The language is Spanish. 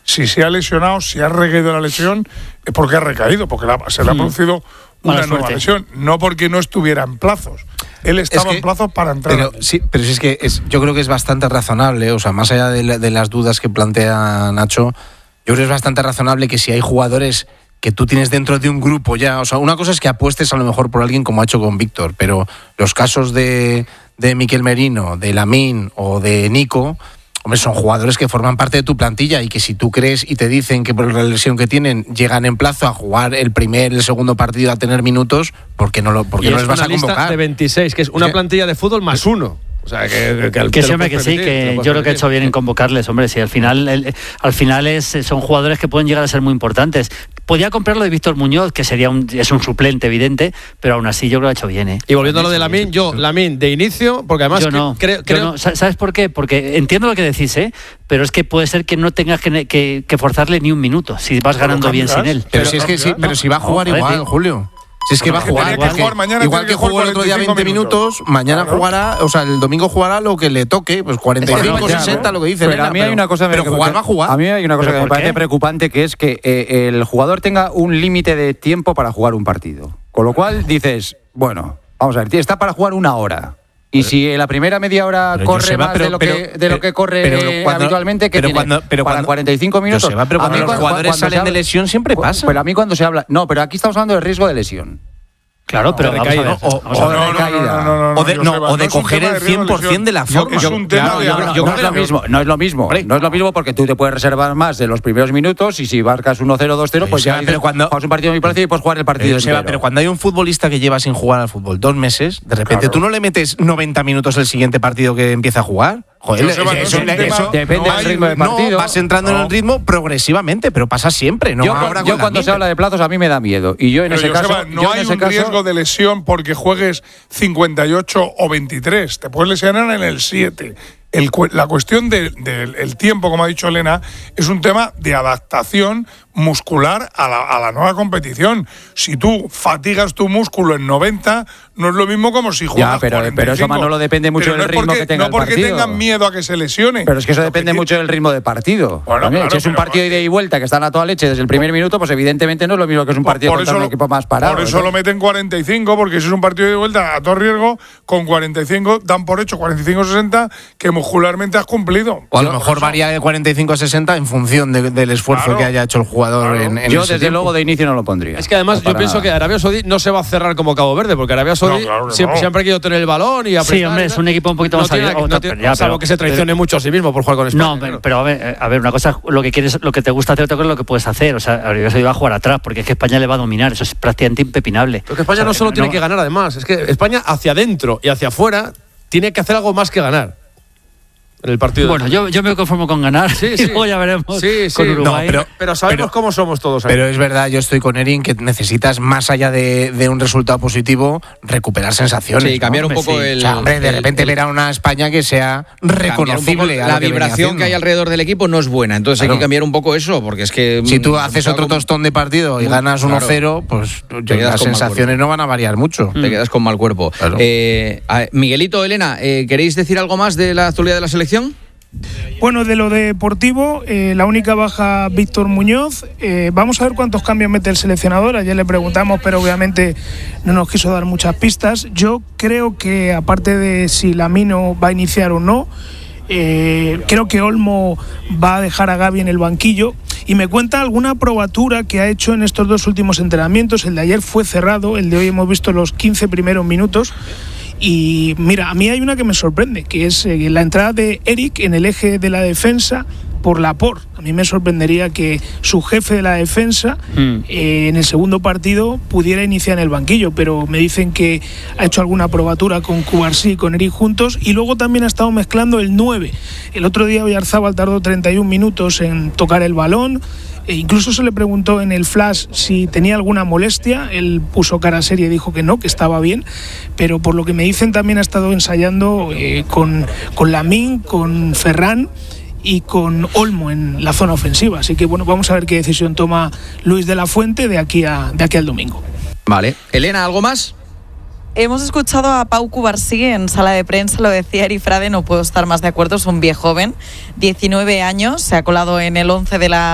si se ha lesionado, si ha recaído la lesión, es porque ha recaído, porque se le ha producido una nueva lesión, no porque no estuviera en plazos. Él estaba en plazos para entrar. Pero sí es que yo creo que es bastante razonable, o sea, más allá de las dudas que plantea Nacho, yo creo que es bastante razonable que si hay jugadores que tú tienes dentro de un grupo ya, o sea, una cosa es que apuestes a lo mejor por alguien como ha hecho con Víctor, pero los casos de Miquel Merino, de Lamine o de Nico, hombre, son jugadores que forman parte de tu plantilla y que si tú crees y te dicen que por la lesión que tienen llegan en plazo a jugar el segundo partido, a tener minutos, ¿por qué no les vas a convocar? Es una lista de 26, que es una plantilla de fútbol más uno. O sea, que sí, que yo creo que ha hecho bien en convocarles, hombre. Si al final son jugadores que pueden llegar a ser muy importantes. Podía comprarlo de Víctor Muñoz, que es un suplente evidente, pero aún así yo creo que ha hecho bien. Y volviendo a lo de Lamine de inicio, porque además creo. ¿Sabes por qué? Porque entiendo lo que decís, pero es que puede ser que no tengas que forzarle ni un minuto si vas ganando bien sin él. Pero si va a jugar igual, Julio. Si es que va a jugar, igual que jugó el otro día 20 minutos, mañana jugará, o sea, el domingo jugará lo que le toque, pues 45, 60, lo que dice. Pero a mí hay una cosa que me parece preocupante, que es que el jugador tenga un límite de tiempo para jugar un partido. Con lo cual dices, bueno, vamos a ver, está para jugar una hora. Y si en la primera media hora corre más de lo que corre habitualmente, que para 45 minutos. Pero cuando los jugadores salen de lesión siempre pasa. Pero a mí cuando se habla... No, pero aquí estamos hablando de riesgo de lesión. Claro, pero vamos a ver. O de coger el 100% de la forma. No es lo mismo porque tú te puedes reservar más de los primeros minutos y si marcas 1-0, 2-0, pues ya juegas un partido de mi precio y puedes jugar el partido entero. Pero cuando hay un futbolista que lleva sin jugar al fútbol 2 meses, de repente tú no le metes 90 minutos el siguiente partido que empieza a jugar. Joder, eso depende del ritmo del partido. No, vas entrando en el ritmo progresivamente, pero pasa siempre. No, yo cuando se habla de plazos a mí me da miedo. Y yo en ese caso... No hay un riesgo de lesión porque juegues 58 o 23. Te puedes lesionar en el 7. La cuestión del tiempo, como ha dicho Elena, es un tema de adaptación muscular a la nueva competición. Si tú fatigas tu músculo en 90, no es lo mismo como si juegas 45. Pero eso, Manolo, depende mucho del ritmo que tenga el partido. No porque tengan miedo a que se lesione. Pero es que eso depende mucho del ritmo de partido. Bueno, claro, si es un partido ida y vuelta que están a toda leche desde el primer minuto, pues evidentemente no es lo mismo que es un partido contra un equipo más parado. Por eso lo meten 45, porque si es un partido de vuelta a todo riesgo, con 45 dan por hecho 45-60 que muscularmente has cumplido. O a lo mejor varía de 45 a 60 en función del esfuerzo que haya hecho el jugador. Yo desde luego de inicio no lo pondría. Es que además yo pienso que Arabia Saudí no se va a cerrar como Cabo Verde, porque Arabia Saudí siempre ha querido tener el balón y apretar. Sí, hombre, es un equipo un poquito más salvo que se traicione mucho a sí mismo por jugar con España. No, pero a ver, una cosa, lo que quieres, lo que te gusta hacer, otra cosa es lo que puedes hacer. O sea, Arabia Saudí va a jugar atrás, porque es que España le va a dominar, eso es prácticamente impepinable. Porque España no solo tiene que ganar, además, es que España hacia adentro y hacia afuera tiene que hacer algo más que ganar. En el partido. Bueno, yo me conformo con ganar. Y luego ya veremos con Uruguay. No, pero sabemos cómo somos todos. Pero es verdad, yo estoy con Erin, que necesitas, más allá de un resultado positivo, recuperar sensaciones. Sí, cambiar un poco el... O sea, hombre, de repente ver a una España que sea reconocible. La vibración que hay alrededor del equipo no es buena, entonces hay que cambiar un poco eso, porque es que... Si tú haces otro tostón de partido y ganas 1-0, pues las sensaciones no van a variar mucho. Te quedas con mal cuerpo. Claro. Miguelito, Elena, ¿queréis decir algo más de la actualidad de la selección? Bueno, de lo deportivo, la única baja Víctor Muñoz. Vamos a ver cuántos cambios mete el seleccionador. Ayer le preguntamos, pero obviamente no nos quiso dar muchas pistas. Yo creo que, aparte de si Lamine va a iniciar o no, creo que Olmo va a dejar a Gavi en el banquillo. Y me cuenta alguna probatura que ha hecho en estos 2 últimos entrenamientos. El de ayer fue cerrado, el de hoy hemos visto los 15 primeros minutos. Y mira, a mí hay una que me sorprende, que es la entrada de Eric en el eje de la defensa por Laporte. A mí me sorprendería que su jefe de la defensa en el segundo partido pudiera iniciar en el banquillo, pero me dicen que ha hecho alguna probatura con Cubarsí y con Eric juntos, y luego también ha estado mezclando el 9. El otro día Oyarzábal tardó 31 minutos en tocar el balón. E incluso se le preguntó en el flash si tenía alguna molestia. Él puso cara seria y dijo que no, que estaba bien, pero por lo que me dicen también ha estado ensayando con Lamine, con Ferran y con Olmo en la zona ofensiva. Así que bueno, vamos a ver qué decisión toma Luis de la Fuente de aquí al domingo. Vale. Elena, ¿algo más? Hemos escuchado a Pau Cubarsí en sala de prensa, lo decía Eri Frade, no puedo estar más de acuerdo, es un viejo joven, 19 años, se ha colado en el 11 de la